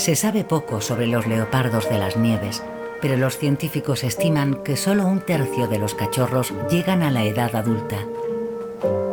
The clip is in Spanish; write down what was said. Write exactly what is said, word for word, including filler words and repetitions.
Se sabe poco sobre los leopardos de las nieves, pero los científicos estiman que solo un tercio de los cachorros llegan a la edad adulta.